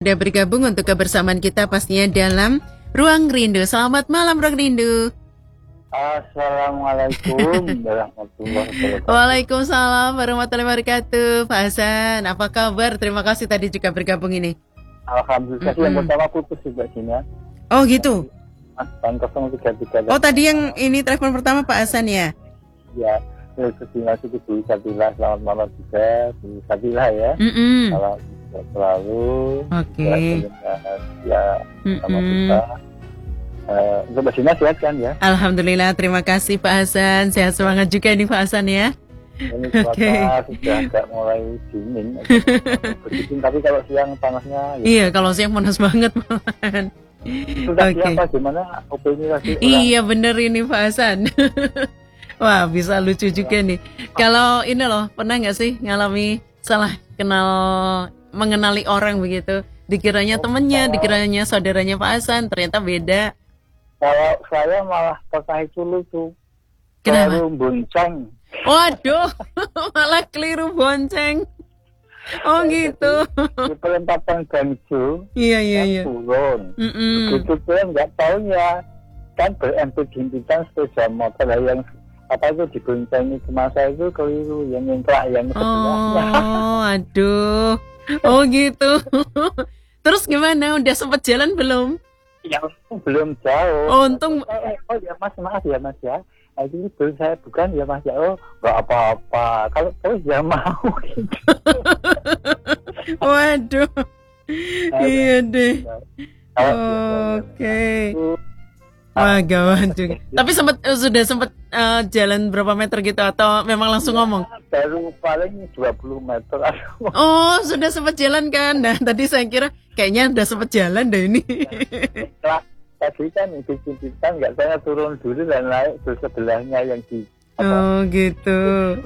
sudah bergabung untuk kebersamaan kita pastinya dalam Ruang Rindu. Selamat malam Ruang Rindu. Assalamualaikum warahmatullahi wabarakatuh. Waalaikumsalam warahmatullahi wabarakatuh. Pak Hasan, apa kabar? Terima kasih tadi juga bergabung ini. Alhamdulillah. Yang pertama putus juga sini ya. Oh gitu. Mas 033. Oh tadi yang ini telepon pertama Pak Hasan ya? Ya, terima kasih Bu Sabila. Selamat malam juga Bu Sabila ya. Salam selalu. Oke. Ya, sama kita. Untuk Mbak Sina sehat kan ya? Alhamdulillah, terima kasih Pak Hasan. Sehat semangat juga nih Pak Hasan ya. Ini cuaca sudah agak mulai dingin. Tapi kalau siang panasnya. Iya, kalau siang panas banget malahan. Sudah siapa gimana opini lagi? Iya bener ini Pak Hasan. Wah bisa lucu juga nih. Kalau ini loh, pernah nggak sih ngalami salah mengenali orang begitu? Dikiranya temennya, dikiranya saudaranya Pak Hasan, ternyata beda. Kalau saya malah pernah itu lucu. Kenapa? Keliru bonceng. Waduh, malah keliru bonceng. Oh gitu. Di perempatan Gangju. Iya. Turun. Begitu turun nggak tahu ya. Kan berempit-impitan sepeda motor yang apa itu diboncengi ke masa itu keliru yang nyengklak yang sebelahnya. Oh, aduh. Oh gitu. Terus gimana? Udah sempet jalan belum? Yang belum jauh. Oh, untung. Oh ya Mas, maaf ya Mas ya. Ini belum saya bukan ya Mas ya. Oh nggak apa-apa. Kalau terus ya mau. Gitu. Waduh. Iya deh. Oke. Wah gawat juga. Tapi sudah sempat jalan berapa meter gitu atau memang langsung ngomong? Baru paling 20 meter. Oh sudah sempat jalan kan? Nah tadi saya kira kayaknya udah sempat jalan deh ini. Tadi kan ikut-ikutan nggak saya turun dulu dan naik ke sebelahnya yang di. Oh gitu.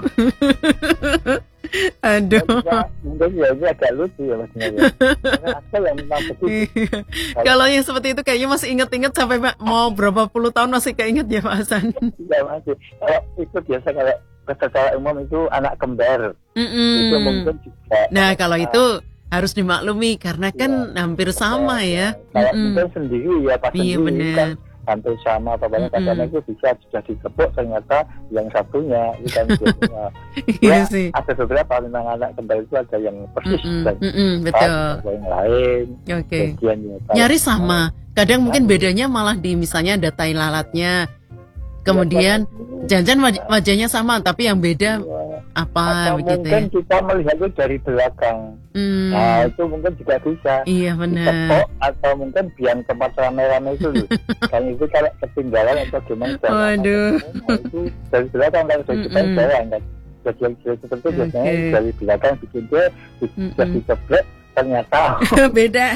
Aduh. Mungkin ya ini agak lucu ya Mas. Ada yang memang begitu. Kalau yang seperti itu kayaknya masih inget-inget sampai mau berapa puluh tahun masih keinget ya Pak Hasan. Iya masih. Kalau itu biasa kalau secara umum itu anak kembar. Itu mungkin juga. Nah kalau itu harus dimaklumi karena kan hampir sama ya. Kalau mungkin sendiri ya pas iya, sendiri bener. kan hampir sama apabila kadang itu bisa sudah ditepuk ternyata yang satunya bukan biasanya. Iya Ya, sih. ada beberapa memang anak kembar itu ada yang persis dan betul. ada yang lain. Oke. Bagiannya, Nyaris sama. Kadang mungkin bedanya malah di misalnya ada tai lalatnya. Kemudian jangan wajahnya sama tapi yang beda apa atau begitu mungkin ya. kita melihatnya dari belakang. Nah itu mungkin juga bisa. Iya benar. Ditepuk atau mungkin biang tempat rame-rame itu loh. Dan itu kalau ketinggalan atau gimana. Waduh. Nah, itu dari belakang kalau dari kita jalan kan. Kejadian seperti itu biasanya dari belakang bikin dia bisa diceblek ternyata beda.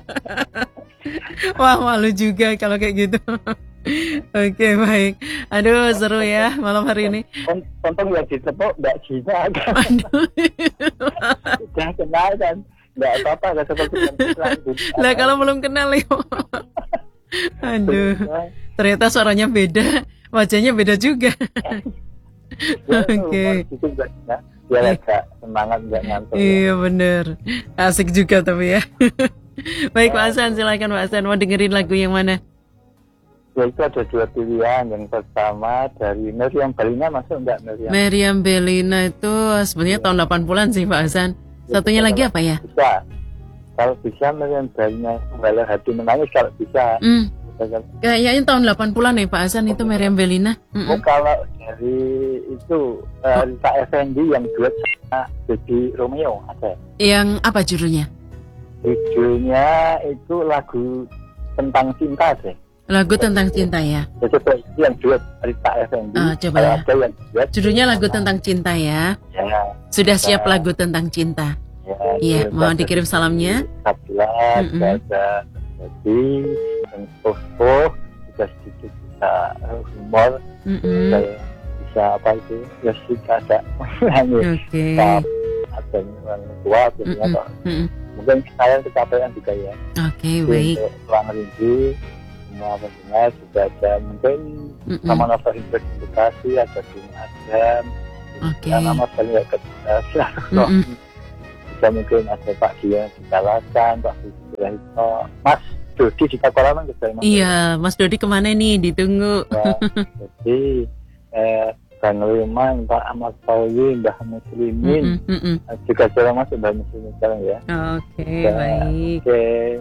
Wah malu juga kalau kayak gitu. Oke baik. Aduh seru ya malam hari ini. Untung yang ditepuk Mbak Gina kan. Sudah kenal kan. Nggak apa-apa nggak seperti yang lanjut. Lah kalau belum kenal ya. Aduh. Ternyata suaranya beda, wajahnya beda juga. Oke. Dia agak semangat nggak ngantuk. Iya bener. Asik juga tapi ya. Baik Pak Hasan silakan Pak Hasan mau dengerin lagu yang mana? Ya itu ada dua pilihan. Yang pertama dari Meriam Bellina masuk enggak Meriam? Meriam Bellina itu sebenarnya tahun 80-an sih Pak Hasan. Satunya lagi apa ya? Bisa. Kalau bisa Meriam Bellina Walau Hati Menangis kalau bisa. Kayaknya tahun 80-an ya Pak Hasan itu Meriam Bellina. Kalau dari itu Rita Effendi yang duet sama Baby Romeo ada. Yang apa judulnya? Judulnya itu lagu tentang cinta deh. Lagu tentang cinta ya. Jadi yang duet Rita Effendi. Coba ya. Ada yang duet. Judulnya lagu tentang cinta ya. Ya. Sudah siap lagu tentang cinta. Iya, mohon dikirim salamnya. Sabila, ada jadi poh bisa sedikit bisa humor, bisa apa itu ya sih ada ada orang tua biasanya mungkin saya kecapean juga ya. Baik. Ruang Rindu semua pendengar juga ada mungkin nama Nova Edukasi ada Bung Adam nama saya bisa mungkin ada Pak Dian di Kalasan, Pak Fitra itu, Mas Dodi di Takoraman juga. Iya, Mas Dodi kemana nih? Ditunggu. Ya, jadi Bang Liman, Pak Ahmad Pauwi, Mbah Muslimin, juga saya masuk Mbah Muslimin sekarang ya. Oke, baik. Oke,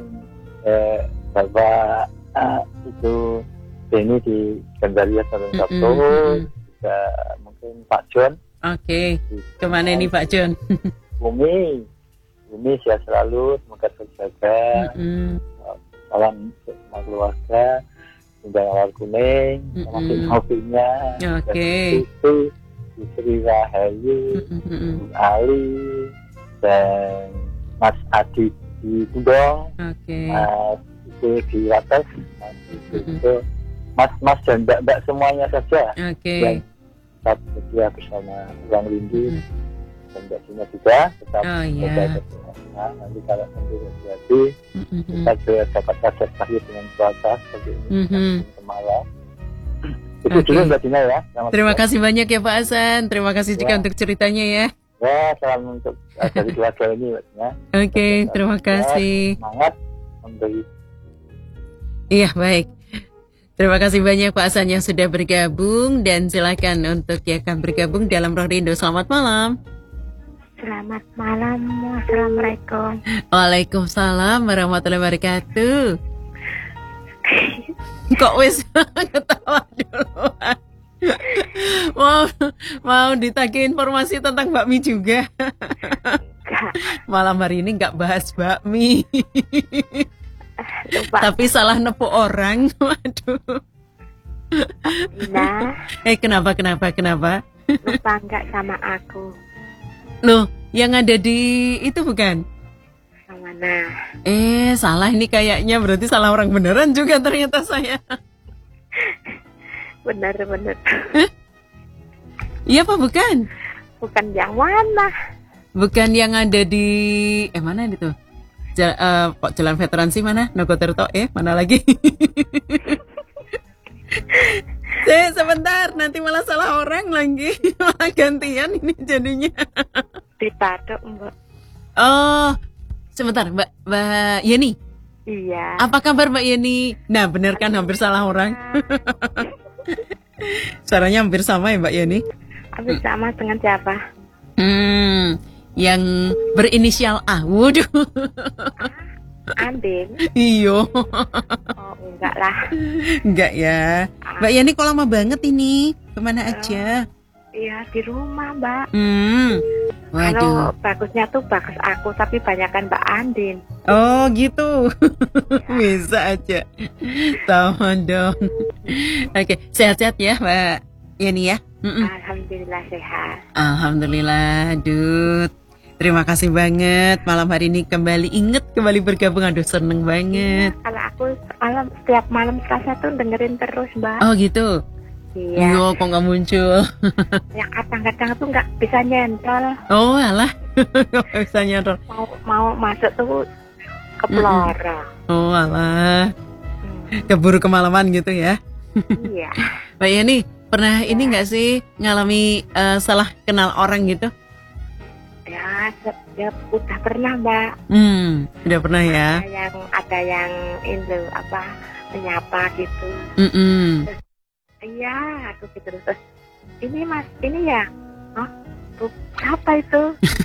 Bapak itu Denny di Gandaria Sarung Sabtu, juga mungkin Pak John. Oke, kemana nih Pak John? Bumi sehat selalu, semoga terjaga. Salam sama keluarga, Bunda Awal Kuning, sama hobinya. Oke. Itu Sri Rahayu, Bung Ali, dan Mas Adi di Tudong, Mas itu di Lates, itu Mas dan Mbak semuanya saja. Yang tetap setia bersama Bang Windy dan Mbak Sina juga tetap berada nanti kalau sendiri jadi kita juga dapat kaget pahit dengan cuaca seperti ini semalam. Itu dulu Mbak Dina ya. Terima kasih banyak ya Pak Hasan. Terima kasih juga untuk ceritanya ya. Ya, salam untuk dari keluarga ini Mbak Dina. Oke, terima kasih. Semangat memberi. Iya, baik. Terima kasih banyak Pak Hasan yang sudah bergabung dan silakan untuk yang akan bergabung dalam Roh Rindu. Selamat malam. Selamat malam. Assalamualaikum. Waalaikumsalam warahmatullahi wabarakatuh. Kok wis ketawa duluan? Mau ditagih informasi tentang bakmi juga. Malam hari ini nggak bahas bakmi. Lupa. Tapi salah nepuk orang. Waduh. Nah. Kenapa? Lupa nggak sama aku. Loh, yang ada di itu bukan? Yang mana? Salah ini kayaknya, berarti salah orang beneran juga ternyata saya. Bener. Iya apa bukan? Bukan yang mana? Bukan yang ada di mana itu? Jalan Veteran sih mana? Nogotirto mana lagi? Sebentar, nanti malah salah orang lagi. Malah gantian ini jadinya. Di Patok, Mbak. Oh, sebentar, Mbak Yeni. Iya. Apa kabar Mbak Yeni? Nah, bener kan hampir salah orang. Suaranya hampir sama ya Mbak Yeni? Hampir sama dengan siapa? Yang berinisial A. Waduh. Andin. Iyo. Oh, enggak lah. Enggak ya. Mbak Yani kok lama banget ini? Kemana aja? Iya, di rumah, Mbak. Waduh. Kalau bagusnya tuh bagus aku, tapi banyakan Mbak Andin. Oh, gitu. Bisa aja. Sama dong. Oke, sehat-sehat ya, Mbak Yani ya? Alhamdulillah sehat. Alhamdulillah, Dut. Terima kasih banget malam hari ini kembali bergabung. Aduh seneng banget. Kalau aku setiap malam Selasa tuh dengerin terus Mbak. Oh gitu. Iya. Kok nggak muncul? Yang kadang-kadang tuh nggak bisa nyentol. Oh alah, nggak bisa nyentol. Mau masuk tuh ke pelora. Oh alah, keburu kemalaman gitu ya? Iya. Mbak Yani pernah ini nggak sih ngalami salah kenal orang gitu? Ya udah pernah Mbak. Udah pernah ya. Ada yang itu menyapa gitu. Terus, iya aku gitu terus. Ini Mas, ini ya. Oh, apa itu?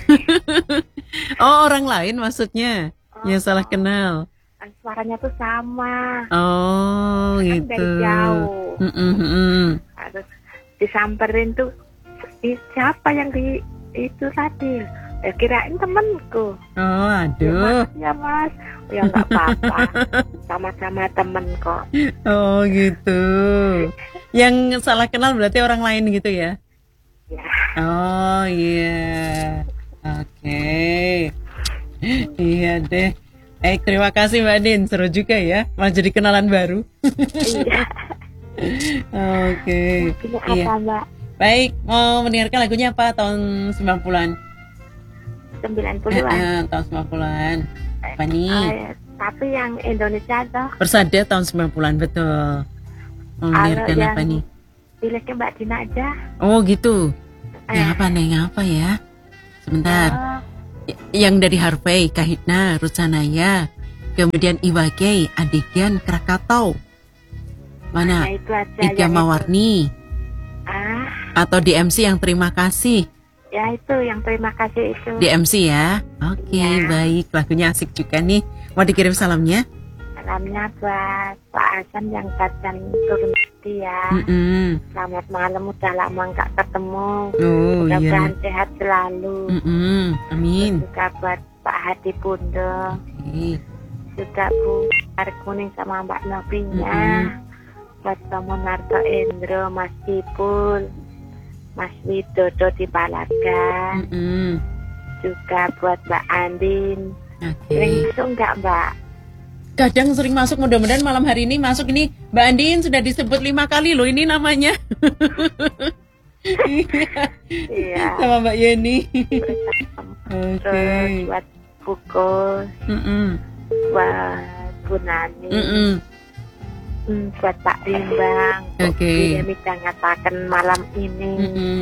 Oh orang lain maksudnya yang salah kenal. Suaranya tuh sama. Oh kan gitu. Dari jauh. Terus disamperin tuh. Siapa yang di itu tadi? Kirain temenku. Oh aduh. Ya Mas, ya nggak apa-apa. Sama-sama temen kok. Oh gitu. Yang salah kenal berarti orang lain gitu ya? Ya. Oh iya. Oke. Iya deh. Terima kasih Mbak Din, seru juga ya. Malah jadi kenalan baru. Iya. Oke. Iya. Apa, Mbak? Baik, mau mendengarkan lagunya apa tahun 90-an? 90-an. Tahun 90-an. Apa nih? Tapi yang Indonesia tuh. Persada tahun 90-an, betul. Mau mendengarkan apa nih? Pilihnya Mbak Dina aja. Oh gitu. Yang apa nih? Yang apa ya? Sebentar. Yang dari Harvey, Kahitna, Rucanaya, kemudian Iwake, Adegan, Krakatau. Mana? Nah, itu aja. Iga Mawarni. Atau DMC yang terima kasih. Ya itu yang terima kasih itu. DMC ya. Oke, baik. Lagunya asik juga nih. Mau dikirim salamnya? Salamnya buat Pak Hasan yang badan turun hati ya. Selamat malam, udah lama nggak ketemu. Mudah-mudahan sehat selalu. Amin. Juga buat Pak Hadi Pundo. Juga Bu Kuning sama Mbak Novinya. Buat Pak Monarto Endro, Mas Cipul, Mas Widodo di Balaga. Juga buat Mbak Andin. Sering masuk nggak Mbak? Kadang sering masuk, mudah-mudahan malam hari ini masuk. Ini Mbak Andin sudah disebut 5 kali loh ini namanya. Iya. Sama Mbak Yeni. Terus buat Bukos, buat Bu Nani, buat Pak Rimbang. Dia minta ngatakan malam ini.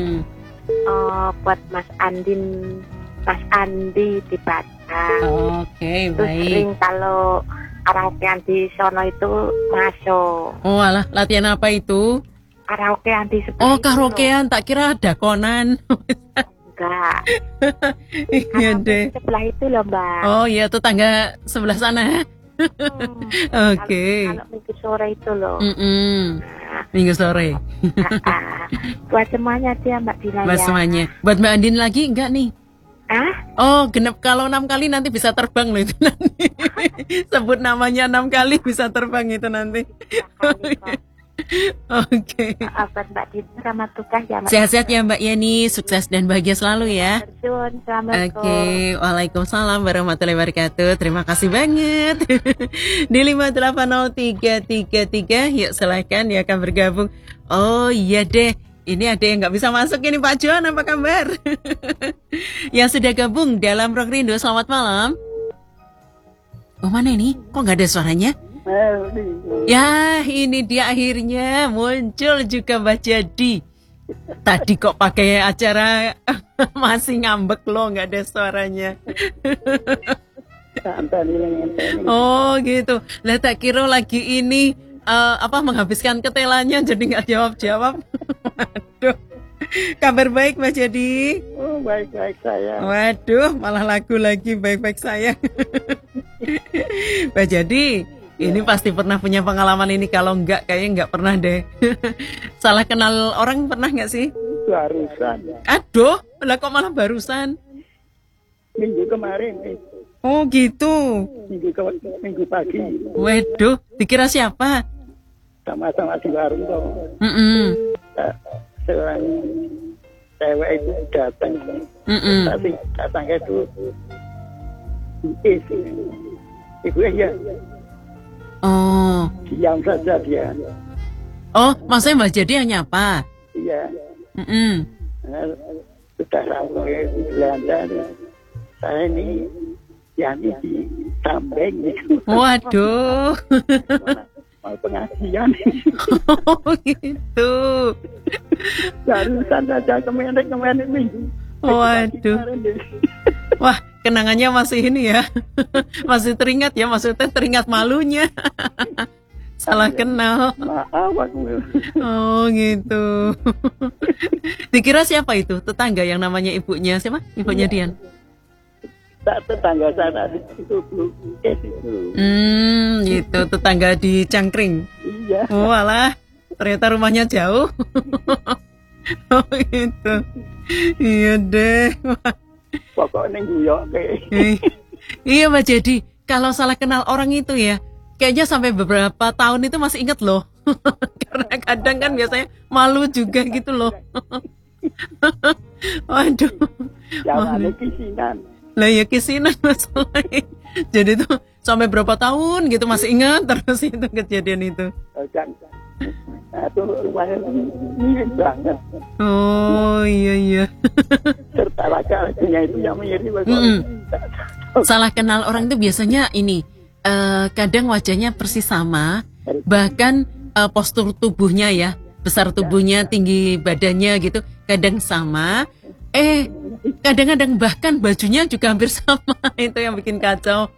Buat Mas Andin, Mas Andi di Batam. Terus baik. sering kalau karaokean di sono itu masuk. Oh alah, latihan apa itu? Karaokean di sebelah. Oh, karaokean, tak kira dakonan. Enggak. Iya deh. Sebelah itu loh, Mbak. Oh iya, tetangga sebelah sana. Kalau minggu sore itu loh. Minggu sore. Buat semuanya dia Mbak Dina. Buat semuanya. Buat Mbak Andin lagi enggak nih? Oh, genep kalau 6 kali nanti bisa terbang loh itu nanti. Sebut namanya 6 kali bisa terbang itu nanti. Oke. Mbak Dina sama tugas ya Mbak. Sehat-sehat ya Mbak Yeni, sukses dan bahagia selalu ya. Oke, waalaikumsalam warahmatullahi wabarakatuh. Terima kasih banget. Di 5803333, yuk silahkan ya akan bergabung. Oh iya deh. Ini ada yang nggak bisa masuk ini Pak John, apa kabar? Yang sudah gabung dalam Rock Rindu, selamat malam. Oh mana ini? Kok nggak ada suaranya? Ya ini dia akhirnya muncul juga Mbak Jadi. Tadi kok pakai acara masih ngambek loh, nggak ada suaranya. Oh gitu. Lah tak kira lagi ini menghabiskan ketelanya jadi nggak jawab-jawab. Waduh, kabar baik Mas Jadi? Oh baik-baik saya. Waduh, malah lagu lagi baik-baik saya. Mas Jadi, ini pasti pernah punya pengalaman ini. Kalau enggak, kayaknya enggak pernah deh. Salah kenal orang pernah nggak sih? Barusan. Aduh, lah kok malah barusan? Minggu kemarin. Oh gitu. Minggu pagi. Waduh, dikira siapa? Sama-sama di warung toh. Seorang cewek itu datang. Tapi datangnya itu ibu ya. Oh. Diam saja dia. Oh, maksudnya Mbak Jadi yang nyapa? Iya. Sudah ramai belanja. Saya ini Yani di samping gitu. Waduh. Mau pengajian. Oh gitu. Barusan saja kemarin minggu. Waduh. Wah, kenangannya masih ini ya. Masih teringat ya, maksudnya teringat malunya. Salah kenal. Maaf aku. Oh gitu. Dikira siapa itu? Tetangga yang namanya ibunya siapa? Ibunya Dian. Tetangga sana itu itu. Gitu, tetangga di Cangkring. Iya. Oh alah, ternyata rumahnya jauh. Oh gitu. Iya deh. Pokoknya guyok Iya Mbak Jadi, kalau salah kenal orang itu ya, kayaknya sampai beberapa tahun itu masih inget loh. Karena kadang kan biasanya malu juga gitu loh. Waduh. Jangan kisinan. Lah ya kisinan masalahnya. Jadi tuh sampai berapa tahun gitu masih ingat terus itu kejadian itu. Itu rumahnya mirip banget. Oh iya. Tertawa lagunya itu yang mirip. Salah kenal orang itu biasanya ini kadang wajahnya persis sama, bahkan postur tubuhnya ya, besar tubuhnya, tinggi badannya gitu, kadang sama. Kadang-kadang bahkan bajunya juga hampir sama. Itu yang bikin kacau.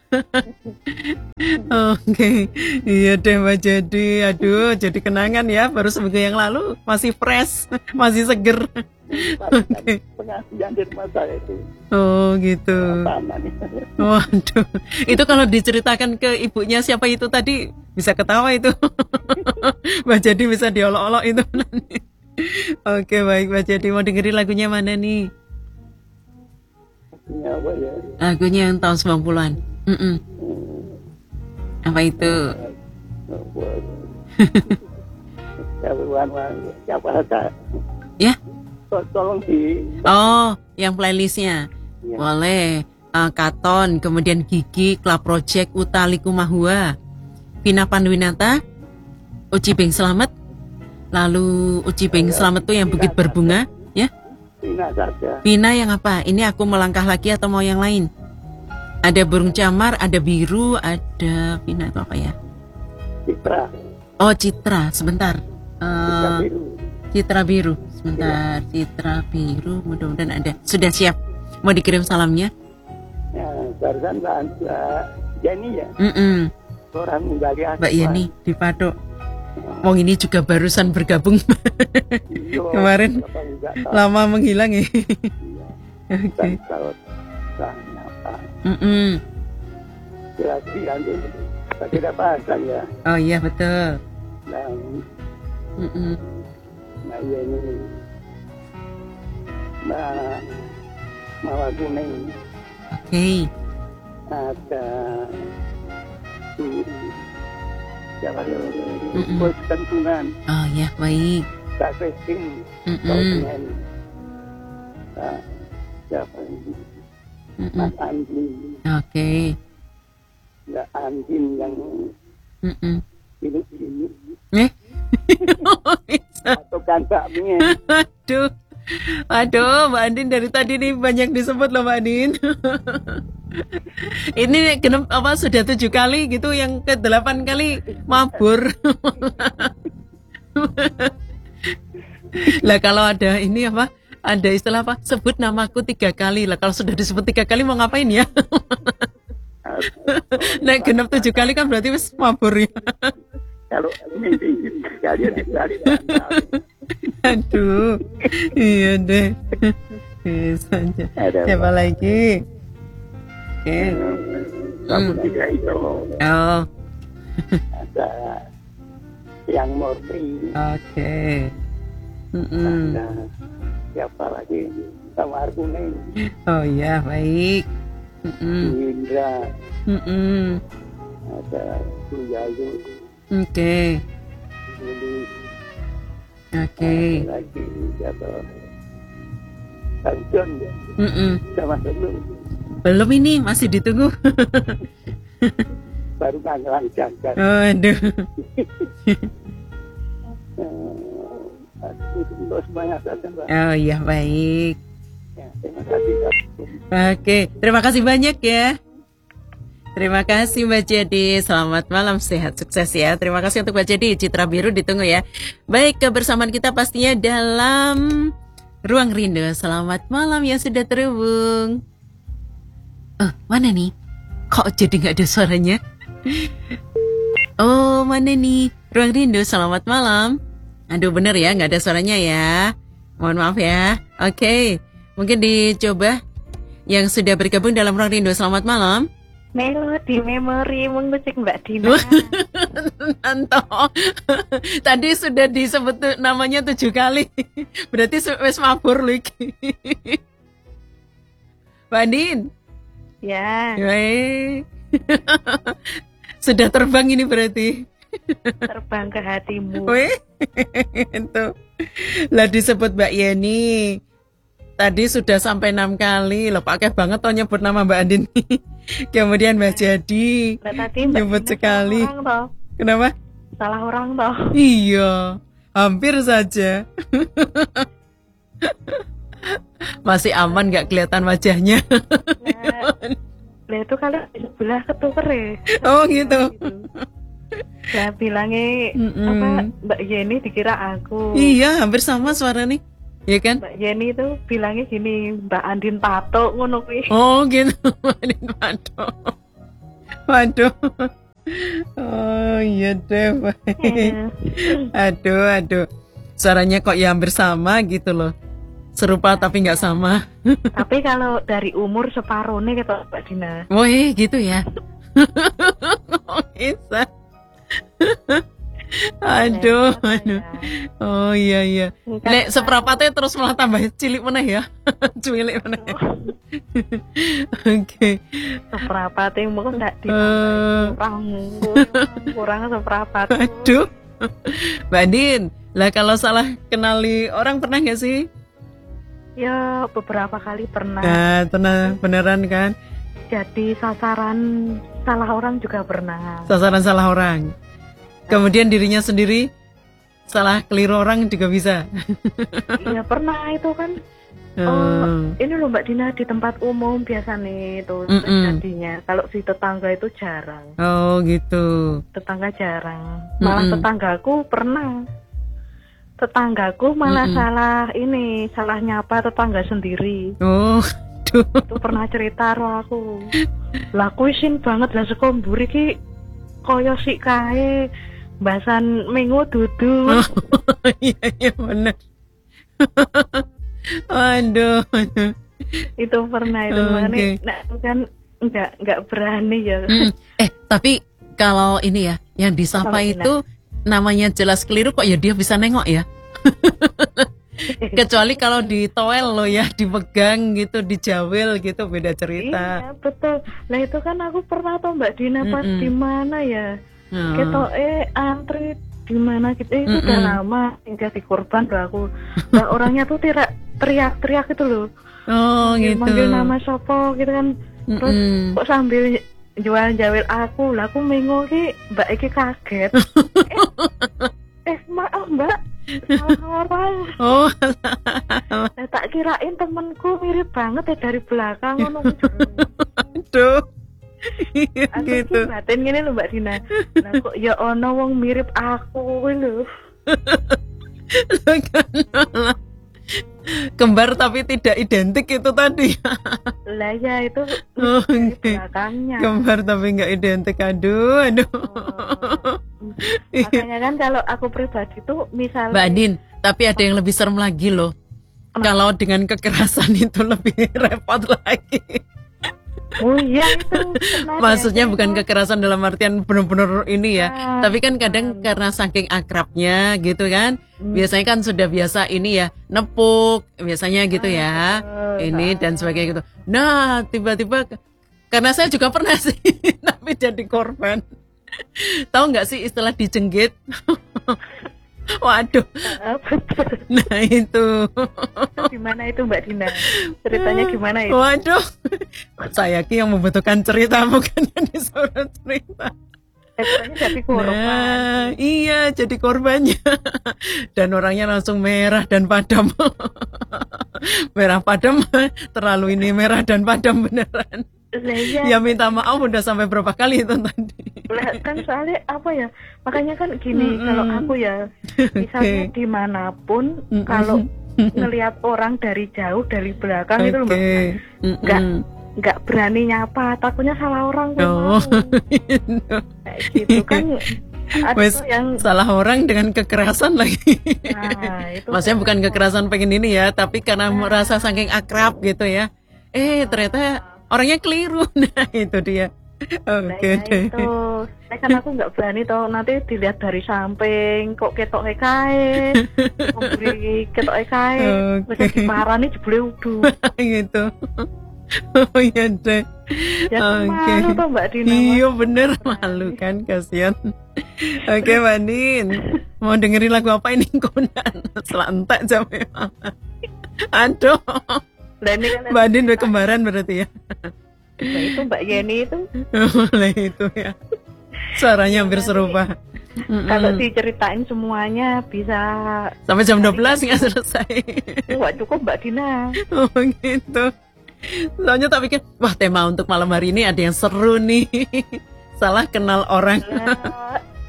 Oke. Iya deh Mbak Jadi. Aduh, jadi kenangan ya. Baru seminggu yang lalu masih fresh, masih seger. Oke. Pengajian di rumah saya itu. Oh gitu. Waduh. Itu kalau diceritakan ke ibunya siapa itu tadi bisa ketawa itu. Mbak Jadi bisa diolok-olok itu nanti. Oke baik Mbak Jadi, mau dengerin lagunya mana nih? Lagunya apa ya? Lagunya yang tahun 90-an. Apa itu? Siapa saja. Ya? Tolong di. Oh, yang playlistnya. Ya. Boleh. Katon, kemudian Gigi, Club Project, Uta Likumahua, Vina Panduwinata, Uci Beng Selamat. Lalu Uci Beng Selamat tuh yang Bukit Berbunga, ya? Vina saja. Vina yang apa? Ini Aku Melangkah Lagi atau mau yang lain? Ada Burung Camar, ada Biru, ada Vina itu apa ya? Citra. Oh Citra, sebentar. Citra biru. Citra Biru, sebentar. Citra Biru, mudah-mudahan ada. Sudah siap? Mau dikirim salamnya? Ya, barusan Mbak Yeni ya. Orang menggali Mbak Yeni di Padok. Wong ini juga barusan bergabung. Kemarin lama menghilang ya. Oke. Jelas tidak pasang ya. Oh iya betul. Dan Mbak Yeni, Mbak Mawar Kuning. Oke. Ada siapa ya? Bos Kentungan. Oh ya baik. Kak Christine. Dengan siapa ini? Mas Andi. Oke. Mbak Andin yang ini. Atau kan bakmi. Aduh, Mbak Andin dari tadi nih banyak disebut loh Mbak Andin. Ini kenapa sudah 7 kali gitu, yang ke-8 kali mabur. Lah kalau ada ini apa? Ada istilah apa? Sebut namaku 3 kali. Lah kalau sudah disebut 3 kali mau ngapain ya? Nah, genap 7 kali kan berarti wis mabur ya. Kalau mimpi sekali dibalik. Aduh, iya deh. Bisa aja. Siapa lagi? Oke. Kamu tidak itu. Oh. Ada yang Murni. Oke. Ada siapa lagi? Mawar Kuning. Oh ya, baik. Indra. Ada Suyayu. Oke. Oke. Lagi siapa? John. Sudah masuk belum? Belum, ini masih ditunggu. Baru panggilan jagat. Oh, aduh. Untuk semuanya saja, Mbak. Oh iya, baik. Ya, terima kasih. Oke, terima kasih banyak ya. Terima kasih Mbak Jadi. Selamat malam, sehat, sukses ya. Terima kasih untuk Mbak Jadi. Citra Biru ditunggu ya. Baik, kebersamaan kita pastinya dalam Ruang Rindu. Selamat malam yang sudah terhubung. Mana nih? Kok jadi gak ada suaranya? Oh, mana nih? Ruang Rindu, selamat malam. Aduh, bener ya, gak ada suaranya ya. Mohon maaf ya. Oke, mungkin dicoba yang sudah bergabung dalam Ruang Rindu. Selamat malam. Melodi memori mengusik Mbak Dina. Nanto. Tadi sudah disebut namanya 7 kali. Berarti wis mabur lagi. Mbak Din. Ya. Baik. Sudah terbang ini berarti. Terbang ke hatimu. Wih. Itu. Lah disebut Mbak Yeni. Tadi sudah sampai 6 kali. Loh pakai banget toh nyebut nama Mbak Andin. Kemudian Mbak Jadi. Nah, tadi Mbak nyebut sekali. Kenapa? Kenapa? Salah orang toh. Iya. Hampir saja. Masih aman gak kelihatan wajahnya? Nah itu kalau di sebelah ketuker ya. Oh gitu. Lah bilangnya apa Mbak Yeni dikira aku. Iya, hampir sama suara nih. ya kan? Mbak Yeni itu bilangnya gini, Mbak Andin Patok ngono kuwi. Oh gitu. Waduh. Waduh. Oh iya deh. Aduh. Suaranya kok ya hampir sama gitu loh. Serupa tapi nggak sama. Tapi kalau dari umur separuhnya gitu Mbak Dina. Woi gitu ya. Kok bisa? Aduh. Oh iya. Lek seperapatnya terus malah tambah cilik meneh ya. Cilik meneh. Oke. Seperapatnya mungkin enggak kurang seperapat. Aduh. Mbak Din, lah kalau salah kenali orang pernah nggak sih? Ya beberapa kali pernah. Nah, pernah beneran kan? Jadi sasaran salah orang juga pernah. Sasaran salah orang. Kemudian dirinya sendiri salah keliru orang juga bisa. Iya pernah itu kan. Ini loh Mbak Dina di tempat umum biasa nih itu terjadinya. Kalau di tetangga itu jarang. Oh gitu. Tetangga jarang. Malah tetanggaku pernah. Tetanggaku malah salah nyapa tetangga sendiri. Oh, aduh. Itu pernah cerita karo aku. Lah aku isin banget lah sekombur iki koyo sik kae bahasan minggu dudu. Oh, iya benar. Aduh. Itu pernah itu Okay. Nah, kan enggak berani ya. Tapi kalau ini ya yang disapa itu namanya jelas keliru kok ya dia bisa nengok ya. Kecuali kalau di toel lo ya, dipegang gitu, dijawil gitu beda cerita. Iya betul. Nah itu kan aku pernah tuh Mbak Dina pas di mana ya? Ketok antri di mana gitu. Itu udah lama hingga di korban loh aku. Nah orangnya tuh teriak-teriak gitu loh. Oh gitu. Manggil nama sopo gitu kan. Terus kok sambil jual jawil aku, lah aku bingung ki Mbak iki kaget. Maaf Mbak, salah orang. Oh. Nah, tak kirain temenku mirip banget ya dari belakang ngono. Aduh. Gitu. Batin gini loh Mbak Dina. Nah kok ya ono wong mirip aku lho. Kembar tapi tidak identik itu tadi. Lah ya itu belakangnya. Kembar tapi nggak identik. Aduh. Makanya kan kalau aku pribadi tuh misalnya Mbak Andin, tapi ada yang lebih serem lagi loh. Kalau dengan kekerasan itu lebih repot lagi. Oh iya itu. Maksudnya bukan kekerasan dalam artian benar-benar ini ya. Tapi kan kadang karena saking akrabnya gitu kan. Biasanya kan sudah biasa ini ya, nepuk biasanya gitu ya. Ini dan sebagainya gitu. Nah, tiba-tiba karena saya juga pernah sih tapi jadi korban. Tahu nggak sih istilah dijenggit? Waduh. Nah itu. Gimana itu Mbak Dina? Ceritanya gimana itu? Waduh. Saya yang membutuhkan cerita bukan yang disuruh cerita. Jadi korban. Nah, iya jadi korbannya. Dan orangnya langsung merah dan padam. Merah padam. Terlalu ini merah dan padam beneran. Ya minta maaf udah sampai berapa kali itu tadi. Kan soalnya apa ya, makanya kan gini, kalau aku ya misalnya dimanapun kalau ngelihat orang dari jauh dari belakang itu nggak berani nyapa, takutnya salah orang gitu kan. Wes, yang salah orang dengan kekerasan lagi. Nah, itu maksudnya bukan kekerasan pengen ini ya, tapi karena merasa saking akrab gitu ya. Ternyata orangnya keliru. Nah itu dia. Oke deh. Itu kan aku nggak berani toh, nanti dilihat dari samping kok ketok kae, memberi ketok kae, bisa diparani jebule udu. Gitu. Oh iya deh. Ya malu toh Mbak Dina. Iya bener, malu kan, kasihan. Oke Mbak Din, mau dengerin lagu apa ini? Konan selantak jamnya. Aduh. Mbak Din udah kembaran berarti ya. Nah itu Mbak Yeni itu. Lah itu ya. Suaranya hampir serupa. Kalau diceritain semuanya bisa sampai jam 12 nggak selesai. Nggak cukup Mbak Dina. Oh gitu. Soalnya tak pikir, wah tema untuk malam hari ini ada yang seru nih. Salah kenal orang.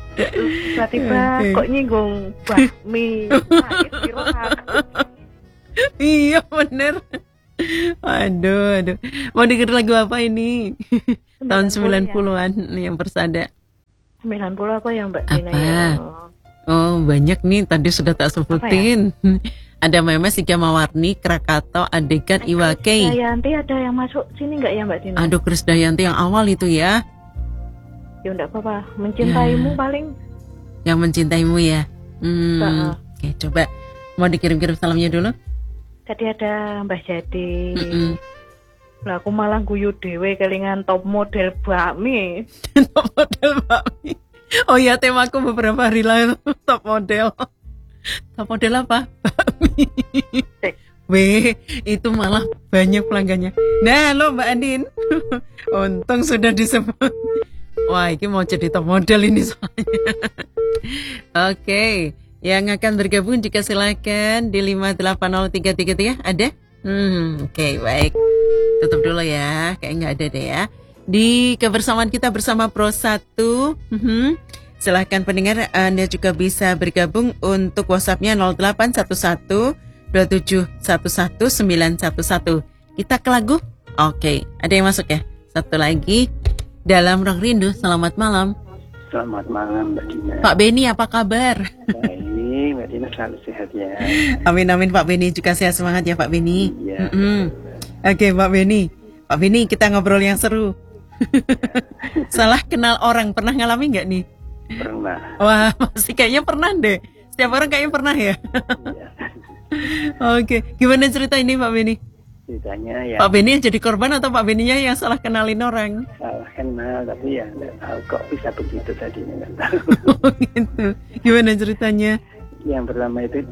Tiba-tiba kok nyinggung bakmi. Iya bener. Aduh. Mau denger lagu apa ini? Tahun 90-an yang Persada. 90 apa ya Mbak Apa? Dina ya? Oh banyak nih, tadi sudah tak sebutin. Ada Memes, Ika Mawarni, Krakato, Adegan, Iwake. Dayanti ada yang masuk sini nggak ya Mbak Dina? Aduh, Krisdayanti yang awal itu ya. Ya enggak apa-apa, mencintaimu paling. Yang mencintaimu ya. Oke, coba mau dikirim-kirim salamnya dulu. Tadi ada Mbah Jadi. Lah aku malah guyu dhewe kelingan top model bakmi. Top model bakmi. Oh iya, temaku beberapa hari lalu top model. Top model apa? Bakmi. Itu malah banyak pelanggannya. Nah, lo Mbak Andin. Untung sudah disebut. Wah, ini mau jadi top model ini soalnya. Oke, yang akan bergabung jika silakan di 5803333 ada? Oke, baik. Tutup dulu ya, kayak nggak ada deh ya. Di kebersamaan kita bersama Pro 1, silahkan pendengar Anda juga bisa bergabung untuk WhatsApp-nya 0811 2711911. Kita ke lagu? Oke, ada yang masuk ya? Satu lagi. Dalam Ruang Rindu, selamat malam. Selamat malam Mbak Dina. Pak Beni, apa kabar? Baik, Mbak Dina selalu sehat ya. Amin, Pak Beni juga sehat, semangat ya Pak Beni. Iya. Oke, Pak Beni. Pak Beni, kita ngobrol yang seru. Salah kenal orang, pernah ngalami nggak nih? Pernah. Wah, masih kayaknya pernah deh. Setiap orang kayaknya pernah ya. Iya. Oke, gimana cerita ini Pak Beni? Ceritanya ya. Pak Beni yang jadi korban atau Pak Beninya yang salah kenalin orang? Salah kenal, tapi ya nggak tahu kok bisa begitu tadinya, nggak tahu. Gitu. Gimana ceritanya? Yang pertama itu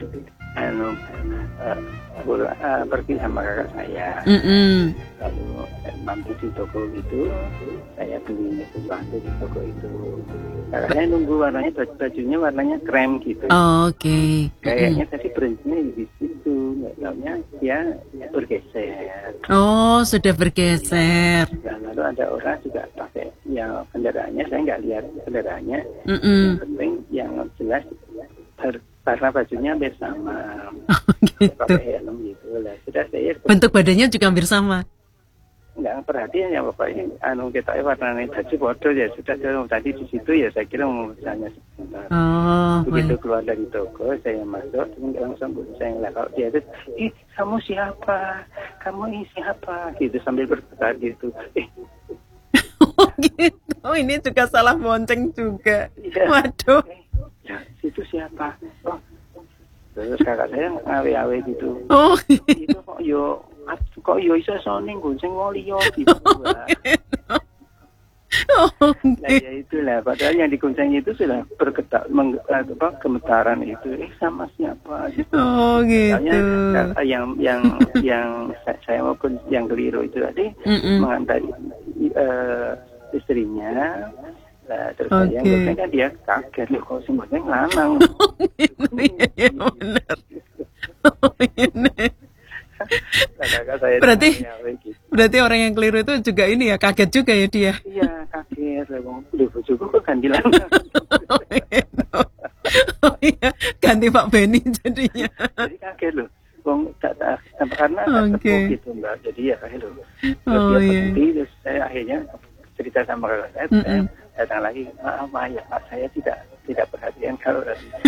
pergi sama kakak saya. Lalu mampir di toko itu, saya beli sesuatu di toko itu. Kakaknya nunggu bajunya warnanya krem gitu. Oke. Kayaknya tadi berhentinya di situ, nggak taunya dia bergeser. Oh, sudah bergeser. Dan lalu ada orang juga pakai yang kendaraannya, saya nggak lihat kendaraannya. Yang penting yang jelas karena bajunya hampir sama. Gitu. Pakai helm gitu lah. Sudah saya bentuk badannya juga hampir sama. nggak perhatian ya bapaknya. Kita warnanya baju bodoh ya sudah tadi di situ ya saya kira mau bertanya sebentar. Begitu keluar dari toko saya masuk langsung saya ngeliat kalau dia itu kamu siapa, kamu ini siapa gitu sambil berkata gitu. Oh gitu, ini juga salah bonceng juga. Iya. Waduh. Ya situ siapa? Oh, terus kakak saya ngawe-awe gitu. Oh Itu kok yo iso soning gonceng wong liya gitu. Nah ya itulah, padahal yang digonceng itu sudah bergetar, gemetaran itu. Sama siapa? Gitu. Oh gitu. Yang saya mau yang keliru itu tadi mengantar istrinya. Nah, terus saya gonceng kan dia kaget loh kok sing gonceng lanang. Iya benar. Ini. Berarti orang yang keliru itu juga ini ya, kaget juga ya dia. Iya kaget, bojoku kok ganti lanang. Oh iya, ganti Pak Beni jadinya. Jadi kaget loh, karena ketemu gitu Mbak, jadi ya kaget loh. Terus dia berhenti, terus saya akhirnya cerita sama kakak saya datang lagi, maaf ya Pak, saya tidak perhatian kalau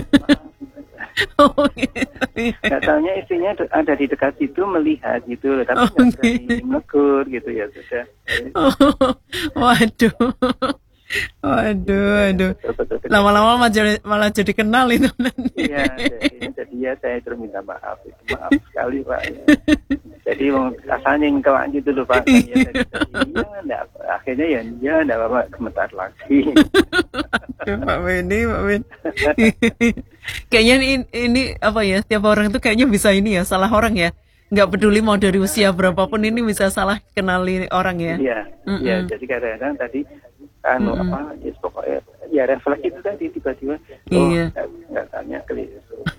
Oh gitu. Nggak taunya istrinya ada di dekat situ melihat gitu, tapi nggak berani menegur gitu ya sudah. Waduh. Lama-lama malah jadi kenal itu nanti. Iya, jadi ya saya terus minta maaf sekali Pak. Jadi asalnya kawak gitu loh Pak. Akhirnya ya enggak apa-apa, gemetar lagi. Pak Beni. Kayaknya ini apa ya, tiap orang tuh kayaknya bisa ini ya, salah orang ya. Nggak peduli mau dari usia berapapun ini bisa salah kenali orang ya. Iya, jadi kadang-kadang tadi pokoknya ya refleks itu tadi tiba-tiba nggak tanya keliru.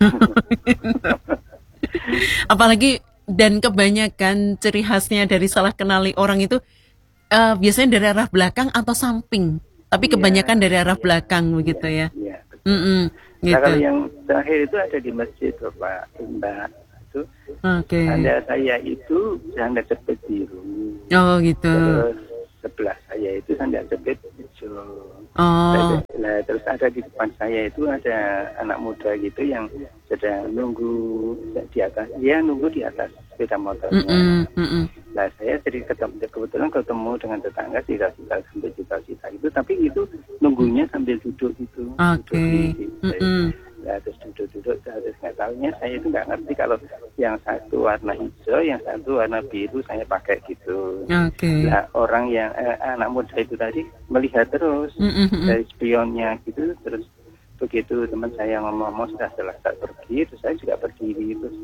Apalagi dan kebanyakan ciri khasnya dari salah kenali orang itu biasanya dari arah belakang atau samping, tapi kebanyakan dari arah belakang begitu ya. Iya. Gitu. Nah, kalau yang terakhir itu ada di masjid Mbak, itu. Oke. Sandal saya itu sandal jepit biru. Oh gitu. Terus sebelah saya itu sandal jepit hijau. Oh. Nah, terus ada di depan saya itu ada anak muda gitu yang sedang nunggu di atas. Dia nunggu di atas sepeda motornya. Nah, saya jadi kebetulan ketemu dengan tetangga cita-cita sambil cita-cita itu, tapi itu nunggunya sambil duduk itu. Oke. Nah, terus duduk-duduk, terus nggak tahunya saya itu nggak ngerti kalau yang satu warna hijau, yang satu warna biru saya pakai gitu. Oke. Nah, orang yang anak muda itu tadi melihat terus dari spionnya gitu, terus begitu teman saya ngomong sudah selesai pergi, terus saya juga berdiri terus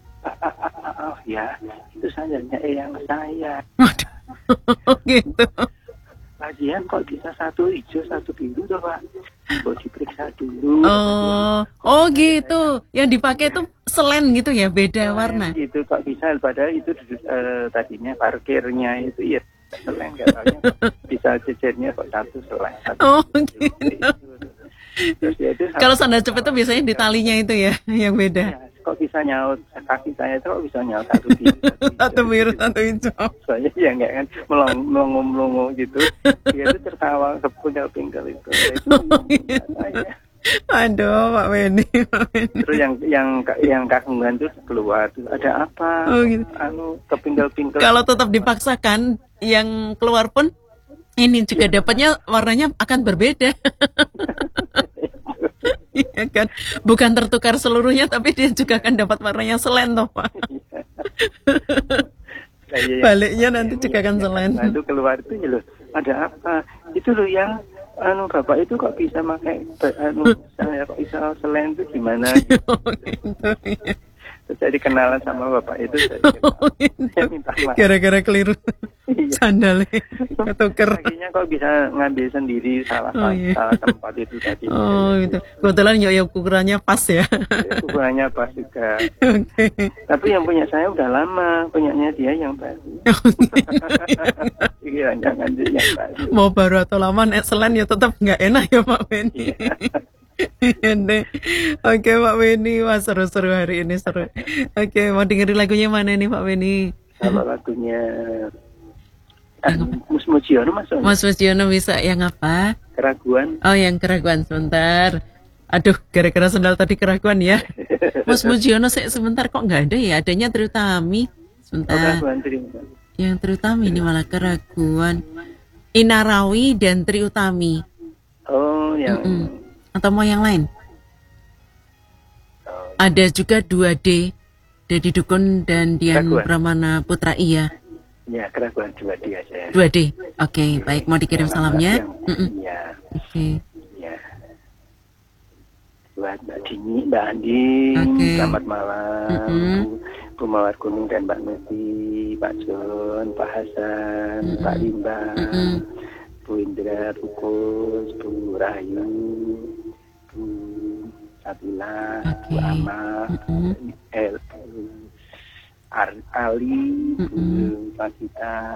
ya itu sandalnya yang saya. Gitu. Lagian kok bisa satu hijau satu biru tuh Pak? Kok diperiksa dulu. Oh gitu. Yang dipakai itu selen gitu ya, beda warna. Itu kok bisa, padahal itu tadinya parkirnya itu ya selen, katanya bisa jejernya kok satu selen. Oh gitu. Terus ya itu kalau sandal jepit itu biasanya di talinya itu ya, yang beda. Ya, kok bisa nyaut kaki saya itu kok bisa nyaut satu biru satu biru satu hijau. Saya ya enggak kan melongo gitu. Dia itu tertawa sepinggal itu. Aduh, Pak Weni. Terus yang kagungan tuh keluar tuh ada apa? Oh, gitu. Kepinggal-pinggal. Kalau tetap dipaksakan, yang keluar pun ini juga dapatnya warnanya akan berbeda. Iya kan, bukan tertukar seluruhnya, tapi dia juga akan dapat warnanya selen toh Pak. Baliknya nanti juga akan selen. Nah, itu keluar itu ya loh, ada apa? Itu loh yang bapak itu kok bisa pakai saya kok bisa selen itu gimana? Terus saya dikenalan sama bapak itu, saya minta maaf. Gara-gara keliru sandalnya ketuker. Kakinya kok bisa ngambil sendiri salah tempat itu tadi. Oh gitu. Kebetulan ya ukurannya pas ya. Ukurannya pas juga. Oke. Tapi yang punya saya udah lama, punyanya dia yang baru. Iya, jangan dia yang baru. Mau baru atau lama, nek selen ya tetap nggak enak ya Pak Beni. Oke Pak Beni, wah seru-seru hari ini, seru. Oke, mau dengerin lagunya mana nih Pak Beni? Kalau lagunya Mas Mujiono masuk. Mas Mujiono bisa yang apa? Keraguan. Oh, yang keraguan, sebentar. Aduh, gara-gara sendal tadi keraguan ya. Mas Mujiono sebentar kok nggak ada ya? Adanya Triutami. Sebentar. Yang Triutami ini malah keraguan. Inarawi dan Triutami. Oh, yang atau mau yang lain? Ada juga 2D, Dedi Dukun dan Dian Pramana Putra, iya. Ya, keraguan 2D aja. 2D, oke, baik. Mau dikirim salamnya? Iya. Oke. Ya. Buat Mbak Dini, Mbak Andi, selamat malam. Bu Mawar Gunung dan Mbak Nuti, Pak John, Pak Hasan, Pak Limba, Bu Indra, Bu Kus, Bu Rahayu, Bu Satila, Bu Ama, Ali, Pak Gita,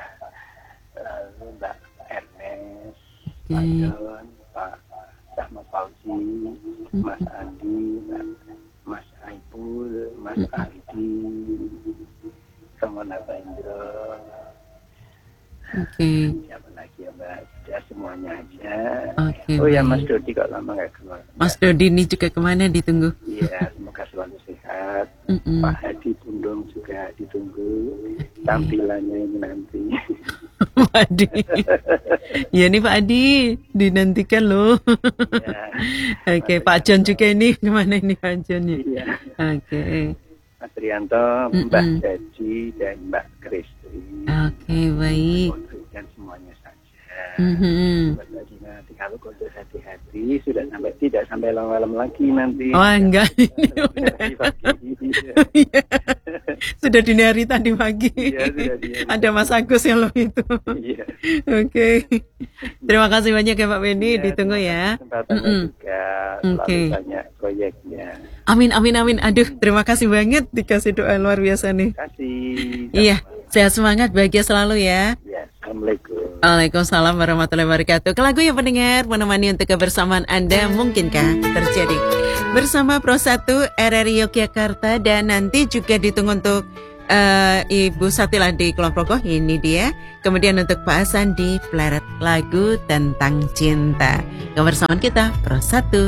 Mbak Ernest, Pak John, Pak Rahmat Fauzi, Mas Andi, Mas Aipul, Mas Aldi, Semana Indro. Siapa lagi ya Mbak? Sudah semuanya aja. Oh ya Mas Dodi kok lama nggak keluar. Mas Dodi ini juga kemana ditunggu? Iya, semoga selalu sehat. Pak Hadi Pundong juga ditunggu tampilannya ini nanti. Pak Adi. Ya nih Pak Adi, dinantikan loh. Ya. Oke, Pak John juga ini kemana ini Pak John ya? Iya. Oke. Mas Rianto, Mbak Jaji dan Mbak Kristi. Oke, baik. Dan semuanya saja. Buat lagi nanti kalau kode hati-hati tidak sampai malam lagi nanti. Oh enggak. Sudah dini hari tadi pagi. Iya, sudah dini. Ada Mas Agus yang lo itu. Iya. Oke. Terima kasih banyak ya Pak Beni, ditunggu ya. Kesempatannya juga selalu banyak proyeknya. Amin, amin, amin. Aduh, terima kasih banget dikasih doa luar biasa nih. Terima kasih. Iya, sehat semangat, bahagia selalu ya. Ya, Assalamualaikum. Waalaikumsalam warahmatullahi wabarakatuh. Lagu yang pendengar menemani untuk kebersamaan Anda mungkinkah terjadi bersama Pro 1 RRI Yogyakarta, dan nanti juga ditunggu untuk Ibu Satila di Kulon Progo, ini dia. Kemudian untuk Pak Hasan di Pleret lagu tentang cinta. Kebersamaan kita Pro 1.